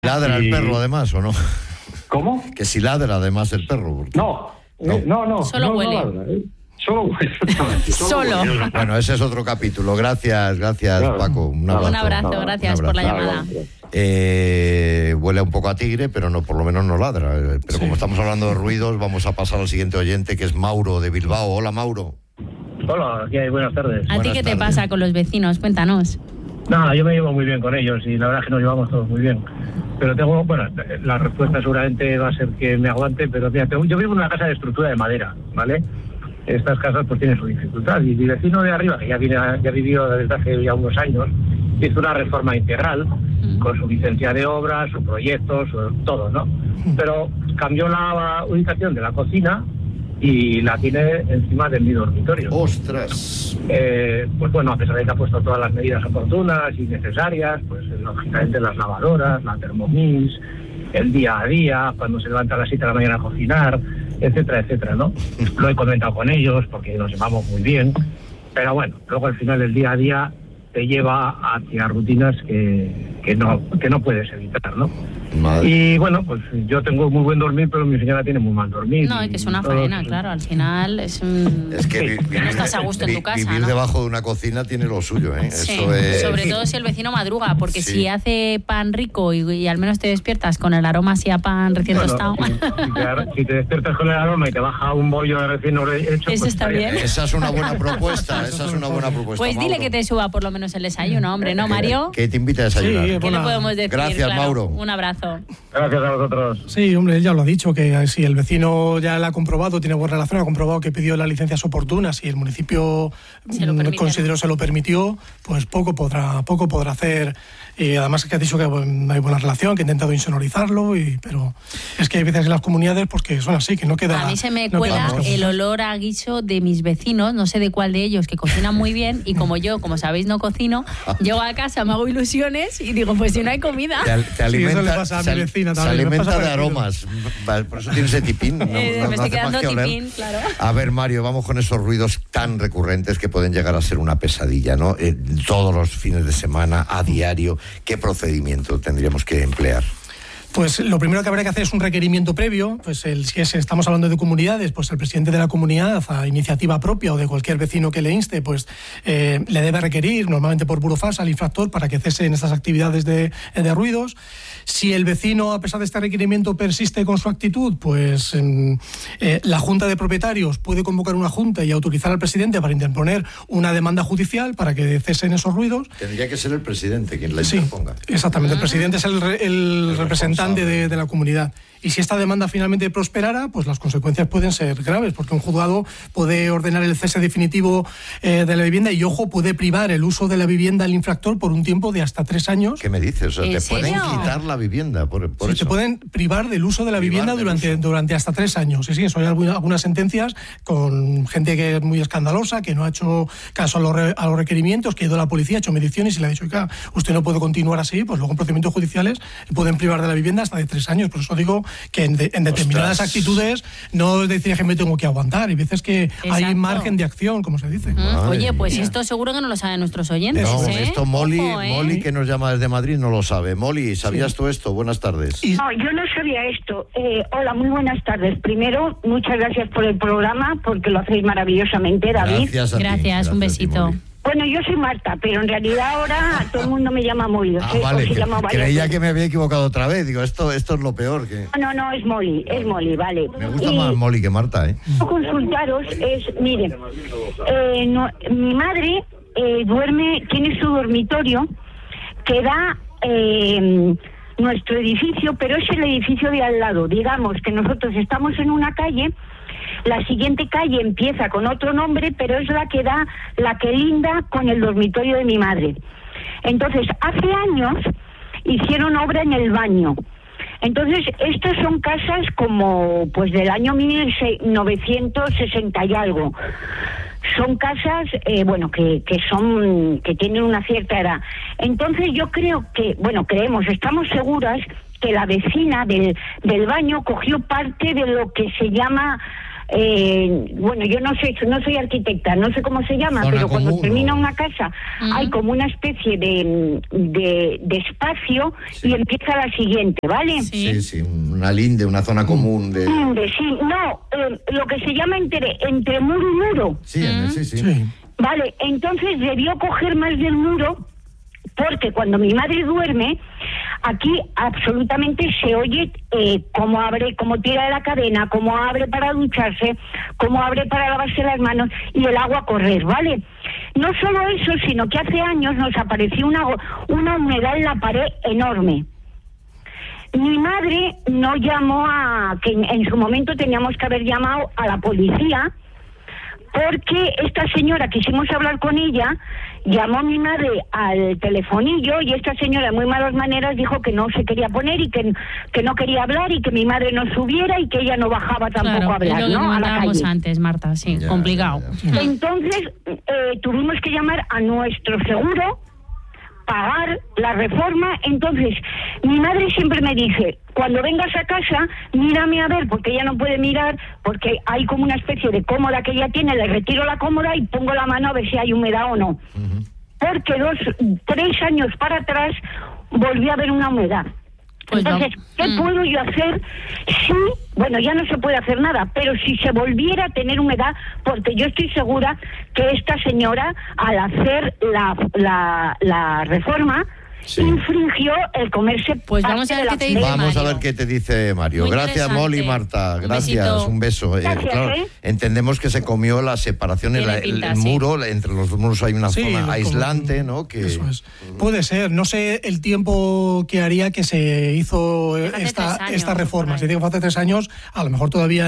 ladra el perro además, ¿o no? ¿Cómo? Que si ladra además el perro. Porque... No. Solo huele. No ladra, Solo, exactamente. Solo. Bueno, ese es otro capítulo. Gracias, claro. Paco. Un abrazo, gracias por la llamada. Huele un poco a tigre, pero no, por lo menos no ladra. Pero como estamos hablando de ruidos, vamos a pasar al siguiente oyente, que es Mauro de Bilbao. Hola, Mauro. Hola, ¿qué hay? Buenas tardes. ¿A ti qué te pasa con los vecinos? Cuéntanos. Nada, yo me llevo muy bien con ellos y la verdad es que nos llevamos todos muy bien. Pero la respuesta seguramente va a ser que me aguante, pero mira, yo vivo en una casa de estructura de madera, ¿vale? Estas casas pues tienen su dificultad y mi vecino de arriba, que ya ha vivido desde hace ya unos años, hizo una reforma integral con su licencia de obra, su proyecto, todo, ¿no? Pero cambió la ubicación de la cocina y la tiene encima de mi dormitorio. ¡Ostras! Pues bueno, a pesar de que ha puesto todas las medidas oportunas y necesarias, pues lógicamente las lavadoras, la Thermomix, el día a día, cuando se levanta a las 7 de la mañana a cocinar, etcétera, etcétera, ¿no? Lo he comentado con ellos porque nos llevamos muy bien, pero bueno, luego al final del día a día te lleva hacia rutinas que no puedes evitar, ¿no? Madre. Y bueno, pues yo tengo muy buen dormir, pero mi señora tiene muy mal dormir. No, que es una faena, claro, al final es que no estás a gusto en tu casa, vivir ¿no? debajo de una cocina tiene lo suyo, ¿eh? Sí, eso es... sobre todo si el vecino madruga, porque si hace pan rico y al menos te despiertas con el aroma así a pan recién tostado. Si te despiertas con el aroma y te baja un bollo de recién hecho... Eso pues está bien. Esa es una buena propuesta, Pues dile que te suba por lo menos el desayuno, hombre, ¿no, Mario? Que te invite a desayunar. Sí, ¿qué le podemos decir? Gracias, claro. Mauro. Un abrazo. Gracias a vosotros. Sí, hombre, él ya lo ha dicho, que si el vecino ya la ha comprobado, tiene buena relación, ha comprobado que pidió las licencias oportunas y el municipio consideró se lo permitió, pues poco podrá hacer. Y además que ha dicho que hay buena relación, que ha intentado insonorizarlo, pero es que hay veces en las comunidades pues que son así, que no queda... A mí se me cuela el olor a guiso de mis vecinos, no sé de cuál de ellos, que cocinan muy bien, y como sabéis, no cocino, llego a casa, me hago ilusiones y digo, pues si no hay comida... Te alimenta, eso le pasa a mi vecina también. Se alimenta de aromas, por eso tiene ese tipín. Me estoy quedando tipín, claro. A ver, Mario, vamos con esos ruidos tan recurrentes que pueden llegar a ser una pesadilla, ¿no? Todos los fines de semana, a diario. ¿Qué procedimiento tendríamos que emplear? Pues lo primero que habría que hacer es un requerimiento previo, pues si estamos hablando de comunidades, pues el presidente de la comunidad, a iniciativa propia o de cualquier vecino que le inste, pues le debe requerir, normalmente por burofax, al infractor para que cese en estas actividades de ruidos. Si el vecino, a pesar de este requerimiento, persiste con su actitud, pues la Junta de Propietarios puede convocar una junta y autorizar al presidente para interponer una demanda judicial para que cesen esos ruidos. Tendría que ser el presidente quien la interponga. Sí, exactamente. El presidente es el representante de la comunidad. Y si esta demanda finalmente prosperara, pues las consecuencias pueden ser graves, porque un juzgado puede ordenar el cese definitivo de la vivienda y, ojo, puede privar el uso de la vivienda al infractor por un tiempo de hasta 3 años. ¿Qué me dices? O sea, te pueden quitar la vivienda por eso. Te pueden privar del uso de la vivienda durante hasta 3 años. Sí, eso hay algunas sentencias con gente que es muy escandalosa, que no ha hecho caso a los requerimientos, que ha ido a la policía, ha hecho mediciones y le ha dicho, oiga, usted no puede continuar así, pues luego en procedimientos judiciales pueden privar de la vivienda hasta de 3 años. Por eso digo que en determinadas actitudes no es decir que me tengo que aguantar. Hay veces que hay margen de acción, como se dice. Oye, pues esto seguro que no lo saben nuestros oyentes. No, esto Molly, que nos llama desde Madrid, no lo sabe. Molly, ¿sabías tú esto? Buenas tardes. No, yo no sabía esto. Hola, muy buenas tardes. Primero, muchas gracias por el programa, porque lo hacéis maravillosamente, David. Gracias, un besito. Bueno, yo soy Marta, pero en realidad ahora todo el mundo me llama Molly. Vale, creía que me había equivocado otra vez. Digo, esto es lo peor. No, es Molly, vale. Me gusta más Molly que Marta, ¿eh? Consultaros miren, mi madre tiene su dormitorio que da nuestro edificio, pero es el edificio de al lado. Digamos que nosotros estamos en una calle. La siguiente calle empieza con otro nombre, pero es la que linda con el dormitorio de mi madre. Entonces, hace años hicieron obra en el baño. Entonces, estas son casas como pues del año 1960 y algo. Son casas, que tienen una cierta edad. Entonces, yo creo que, estamos seguras que la vecina del baño cogió parte de lo que se llama bueno, yo no soy arquitecta, no sé cómo se llama, Zona pero cuando común, termina ¿no? una casa hay como una especie de espacio y empieza la siguiente, ¿vale? Sí, una linde, una zona común de... Sí, no, lo que se llama entre muro y muro. Sí, sí. Sí. Vale, entonces debió coger más del muro, porque cuando mi madre duerme, aquí absolutamente se oye cómo abre, cómo tira de la cadena, cómo abre para ducharse, cómo abre para lavarse las manos y el agua correr, ¿vale? No solo eso, sino que hace años nos apareció una humedad en la pared enorme. Mi madre no llamó que en su momento teníamos que haber llamado a la policía, porque esta señora, quisimos hablar con ella, llamó a mi madre al telefonillo y esta señora de muy malas maneras dijo que no se quería poner y que no quería hablar y que mi madre no subiera y que ella no bajaba tampoco a hablar, es lo que ¿no? A la comentábamos calle. antes, Marta, sí, Ya, complicado. ya. Entonces tuvimos que llamar a nuestro seguro, pagar la reforma. Entonces mi madre siempre me dice, cuando vengas a casa mírame a ver, porque ella no puede mirar porque hay como una especie de cómoda que ella tiene, le retiro la cómoda y pongo la mano a ver si hay humedad o no, porque 3 años para atrás volvió a haber una humedad. Pues Entonces, ¿qué puedo yo hacer si, bueno, ya no se puede hacer nada, pero si se volviera a tener humedad? Porque yo estoy segura que esta señora, al hacer la reforma, infringió el comerse. Pues vamos a ver qué te dice Vamos a Mario. ver qué te dice Mario. Muy Gracias, interesante. Molly, Marta. Un Gracias, besito. un beso. Gracias, Claro, entendemos que se comió la separación, Tiene el pinta, sí. muro, entre los dos muros hay una Sí, zona como- aislante, ¿no? Que... Eso es. Puede ser. No sé el tiempo que haría que se hizo Hace esta 3 años, reforma. por Si ahí. digo que hace 3 años, a lo mejor todavía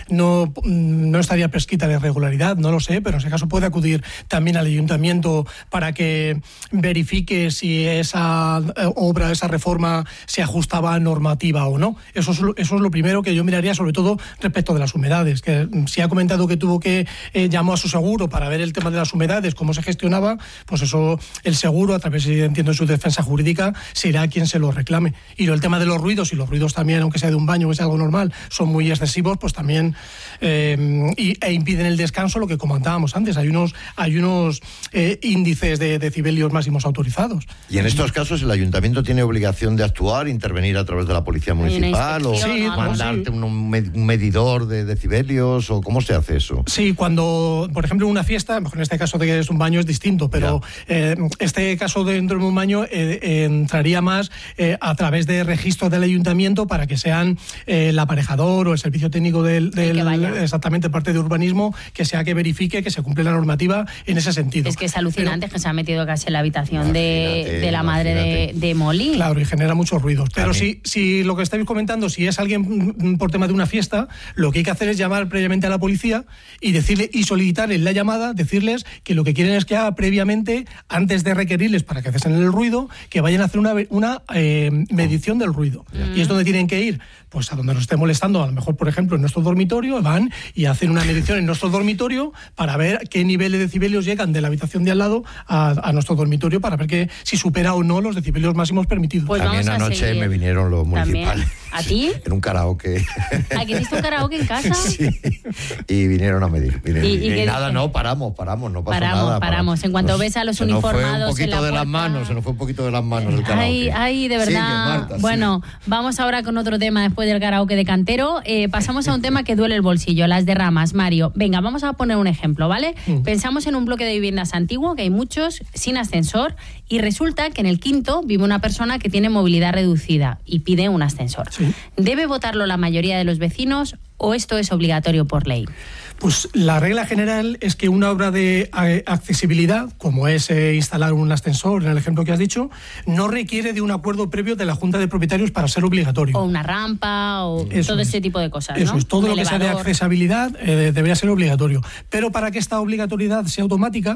no estaría prescrita la irregularidad, no lo sé, pero en ese caso puede acudir también al ayuntamiento para que verifique si esa obra, esa reforma se ajustaba a normativa o no. Eso es lo primero que yo miraría, sobre todo respecto de las humedades, que si ha comentado que tuvo que llamó a su seguro para ver el tema de las humedades, cómo se gestionaba, pues eso el seguro, a través, entiendo, de su defensa jurídica, será quien se lo reclame. Y el tema de los ruidos, y los ruidos también, aunque sea de un baño o sea algo normal, son muy excesivos, pues también e impiden el descanso, lo que comentábamos antes. Hay unos índices de decibelios máximos autorizados. Y en estos casos el ayuntamiento tiene obligación de actuar, intervenir a través de la policía una municipal o inspección o algo. mandarte un medidor de decibelios, o cómo se hace eso. Sí, cuando, por ejemplo, en una fiesta, mejor en este caso de que es un baño es distinto, pero este caso dentro de un baño entraría más a través de registro del ayuntamiento para que sean el aparejador o el servicio técnico del que vaya. exactamente, parte de urbanismo, que sea que verifique que se cumple la normativa en ese sentido. Es que es alucinante que se ha metido casi en la habitación Imagínate, de la madre de Molly. Claro, y genera muchos ruidos. Pero También. si lo que estáis comentando, si es alguien por tema de una fiesta, lo que hay que hacer es llamar previamente a la policía y decirle y solicitar en la llamada, decirles que lo que quieren es que haga previamente, antes de requerirles para que cesen el ruido, que vayan a hacer una medición del ruido. ¿Y es donde tienen que ir? Pues a donde nos esté molestando, a lo mejor, por ejemplo, en nuestro dormitorio, van y hacen una medición en nuestro dormitorio para ver qué nivel de decibelios llegan de la habitación de al lado a nuestro dormitorio, para ver si supera o no los decibelios máximos permitidos. Pues También vamos a anoche seguir. me vinieron los También. municipales. ¿A ti? En un karaoke. ¿Aquí hiciste un karaoke en casa? Sí. Y vinieron a medir. ¿Y qué nada, dicen? no, paramos, no pasó nada. Paramos. En cuanto ves a los se nos uniformados fue un en la poquito de las puerta. manos, se nos fue un poquito de las manos el karaoke. Ay, de Sigue, verdad. Marta, Bueno, vamos ahora con otro tema después del karaoke de Cantero. Pasamos a un tema que duele el bolsillo, las derramas. Mario, venga, vamos a poner un ejemplo, ¿vale? Pensamos en un bloque de viviendas antiguo, que hay muchos, sin ascensor, y resulta que en el quinto vive una persona que tiene movilidad reducida y pide un ascensor. Sí. ¿Debe votarlo la mayoría de los vecinos o esto es obligatorio por ley? Pues la regla general es que una obra de accesibilidad, como es instalar un ascensor, en el ejemplo que has dicho, no requiere de un acuerdo previo de la Junta de Propietarios para ser obligatorio. O una rampa o Eso todo es. ese tipo de cosas, Eso ¿no? es, todo Un lo que sea de elevador. accesibilidad debería ser obligatorio. Pero para que esta obligatoriedad sea automática,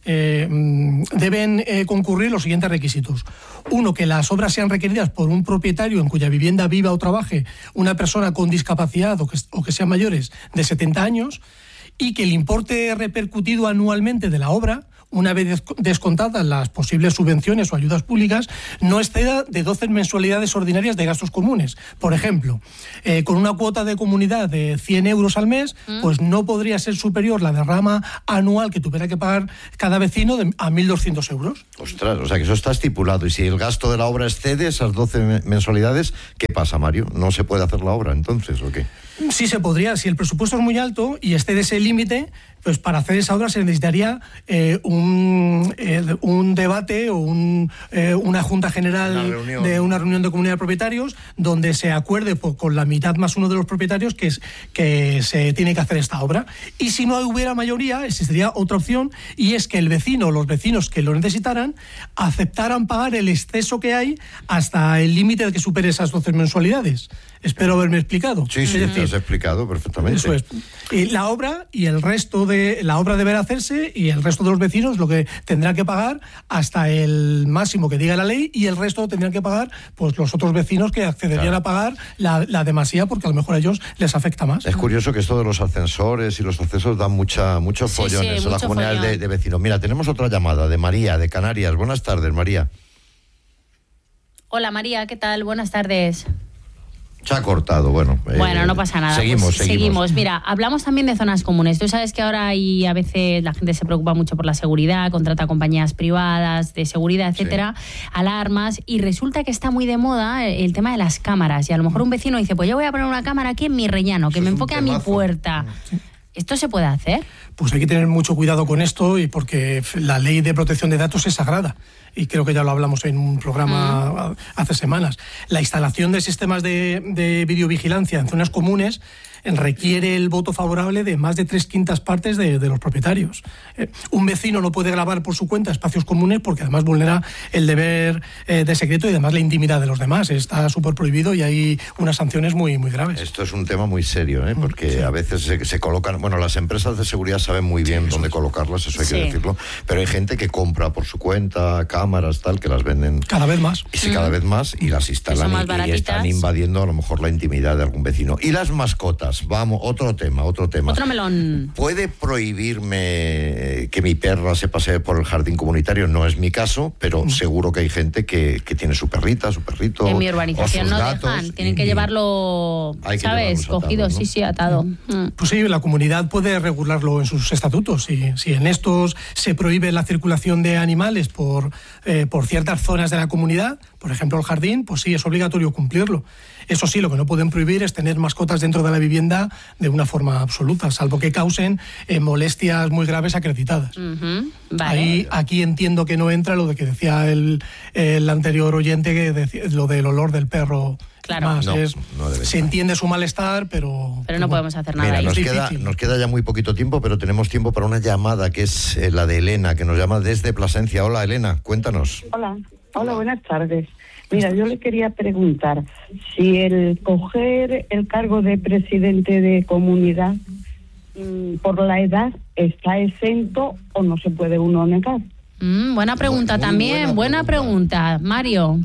deben concurrir los siguientes requisitos. Uno, que las obras sean requeridas por un propietario en cuya vivienda viva o trabaje una persona con discapacidad o que sean mayores de 70 años, y que el importe repercutido anualmente de la obra una vez descontadas las posibles subvenciones o ayudas públicas, no exceda de 12 mensualidades ordinarias de gastos comunes. Por ejemplo, con una cuota de comunidad de 100 euros al mes, pues no podría ser superior la derrama anual que tuviera que pagar cada vecino a 1.200 euros. Ostras, o sea que eso está estipulado. Y si el gasto de la obra excede esas 12 mensualidades, ¿qué pasa, Mario? ¿No se puede hacer la obra entonces o qué? Sí se podría. Si el presupuesto es muy alto y excede ese límite, pues para hacer esa obra se necesitaría un debate o una junta general de una reunión de comunidad de propietarios donde se acuerde con la mitad más uno de los propietarios que se tiene que hacer esta obra. Y si no hubiera mayoría, existiría otra opción, y es que el vecino o los vecinos que lo necesitaran aceptaran pagar el exceso que hay hasta el límite de que supere esas 12 mensualidades. Espero haberme explicado. Sí, es decir, te has explicado perfectamente. Eso es. Y la obra y el resto de la obra deberá hacerse, y el resto de los vecinos lo que tendrán que pagar hasta el máximo que diga la ley, y el resto tendrán que pagar pues los otros vecinos que accederían a pagar la demasía, porque a lo mejor a ellos les afecta más. Es curioso que esto de los ascensores y los accesos dan muchos follones a la comunidad de vecinos. Mira, tenemos otra llamada de María, de Canarias. Buenas tardes, María. Hola, María, ¿qué tal? Buenas tardes. Se ha cortado, bueno. Bueno, no pasa nada. Seguimos. Mira, hablamos también de zonas comunes. Tú sabes que ahora a veces la gente se preocupa mucho por la seguridad, contrata compañías privadas de seguridad, etcétera, alarmas, y resulta que está muy de moda el tema de las cámaras. Y a lo mejor un vecino dice, pues yo voy a poner una cámara aquí en mi rellano, que me enfoque a mi puerta. Sí. ¿Esto se puede hacer? Pues hay que tener mucho cuidado con esto, y porque la ley de protección de datos es sagrada. Y creo que ya lo hablamos en un programa hace semanas. La instalación de sistemas de videovigilancia en zonas comunes requiere el voto favorable de más de 3/5 partes de los propietarios. Un vecino no puede grabar por su cuenta espacios comunes, porque además vulnera el deber de secreto y además la intimidad de los demás. Está súper prohibido y hay unas sanciones muy, muy graves. Esto es un tema muy serio, porque a veces se colocan... Bueno, las empresas de seguridad saben muy bien dónde colocarlas, eso hay que decirlo, pero hay gente que compra por su cuenta cámaras, tal, que las venden... Cada vez más. Sí, cada vez más, y las instalan y están invadiendo a lo mejor la intimidad de algún vecino. Y las mascotas. Vamos, otro tema. Otro melón. ¿Puede prohibirme que mi perra se pasee por el jardín comunitario? No es mi caso, pero seguro que hay gente que tiene su perrita, su perrito. En mi urbanización no dejan, tienen que llevarlo, ¿sabes? Cogido, atado, ¿no? Sí, atado. Pues sí, la comunidad puede regularlo en sus estatutos. Si en estos se prohíbe la circulación de animales por ciertas zonas de la comunidad, por ejemplo el jardín, pues sí, es obligatorio cumplirlo. Eso sí, lo que no pueden prohibir es tener mascotas dentro de la vivienda de una forma absoluta, salvo que causen molestias muy graves acreditadas. Vale. Aquí entiendo que no entra lo de que decía el anterior oyente, que decía, lo del olor del perro. Claro. Más, se entiende su malestar, pero no podemos hacer nada. Mira, nos queda ya muy poquito tiempo, pero tenemos tiempo para una llamada, que es la de Elena, que nos llama desde Plasencia. Hola, Elena, cuéntanos. Hola, buenas tardes. Mira, yo le quería preguntar si el coger el cargo de presidente de comunidad por la edad está exento o no se puede uno negar. Buena pregunta también, buena pregunta. Mario.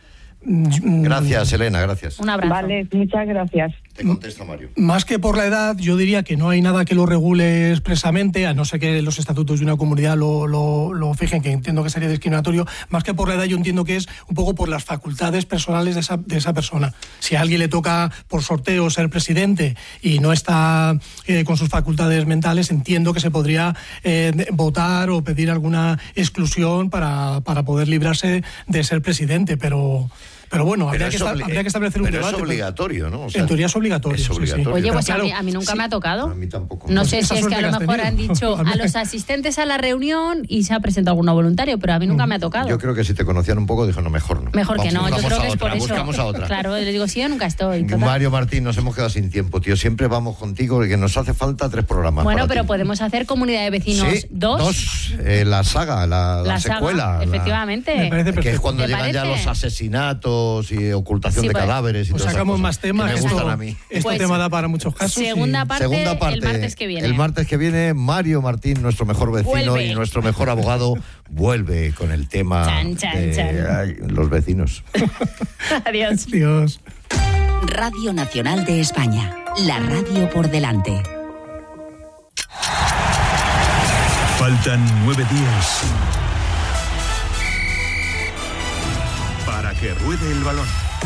Gracias, Elena, gracias. Un abrazo. Vale, muchas gracias. Te contesta Mario. Más que por la edad, yo diría que no hay nada que lo regule expresamente, a no ser que los estatutos de una comunidad lo fijen, que entiendo que sería discriminatorio. Más que por la edad, yo entiendo que es un poco por las facultades personales de esa persona. Si a alguien le toca por sorteo ser presidente y no está con sus facultades mentales, entiendo que se podría votar o pedir alguna exclusión para poder librarse de ser presidente, pero bueno, habría que establecer un debate. Pero es obligatorio, ¿no? O sea, en teoría es obligatorio. Es obligatorio. Sí. Oye, pues claro, a mí nunca me ha tocado. A mí tampoco. No sé si es que a lo mejor han dicho a los asistentes a la reunión y se ha presentado alguno voluntario, pero a mí nunca me ha tocado. Yo creo que si te conocían un poco, dijo, no, mejor no. Mejor que no, yo creo que es por eso. Buscamos a otra. Claro, les digo, sí, yo nunca estoy. Total. Mario Martín, nos hemos quedado sin tiempo, tío. Siempre vamos contigo, que nos hace falta 3 programas. Bueno, pero podemos hacer Comunidad de Vecinos 2. La saga, la secuela. Efectivamente. Me parece perfecto. Que es cuando llegan ya los asesinatos y ocultación de cadáveres. Y pues sacamos más temas. Me gustan a mí. Este tema da para muchos casos. Segunda parte, el martes que viene. El martes que viene, Mario Martín, nuestro mejor vecino vuelve. Y nuestro mejor abogado, vuelve con el tema de los vecinos. Adiós. Adiós. Radio Nacional de España. La radio por delante. Faltan 9 días para que ruede el balón.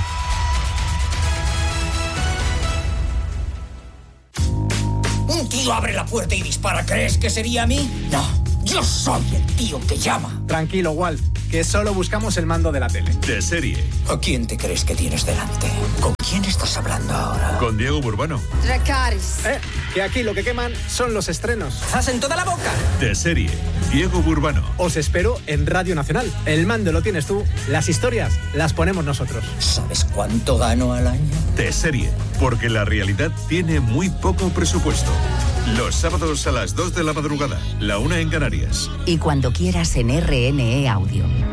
Un tío abre la puerta y dispara. ¿Crees que sería a mí? No, yo soy el tío que llama. Tranquilo, Walt, que solo buscamos el mando de la tele. De serie. ¿A quién te crees que tienes delante? ¿Con quién estás hablando ahora? Con Diego Burbano. Dracarys. Que aquí lo que queman son los estrenos. ¡Zas en toda la boca! De serie. Diego Burbano. Os espero en Radio Nacional. El mando lo tienes tú, las historias las ponemos nosotros. ¿Sabes cuánto gano al año? De serie. Porque la realidad tiene muy poco presupuesto. Los sábados a las 2 de la madrugada, la 1 en Canarias. Y cuando quieras en RNE Audio.